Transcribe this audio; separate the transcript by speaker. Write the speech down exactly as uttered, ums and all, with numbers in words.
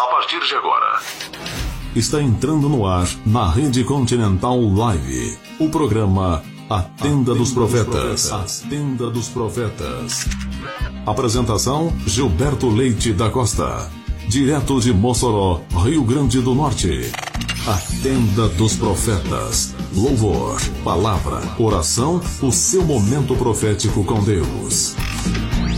Speaker 1: A partir de agora,
Speaker 2: está entrando no ar, na Rede Continental Live, o programa A Tenda dos Profetas. A Tenda dos Profetas. Apresentação: Gilberto Leite da Costa. Direto de Mossoró, Rio Grande do Norte. A Tenda dos Profetas. Louvor, palavra, oração, o seu momento profético com Deus.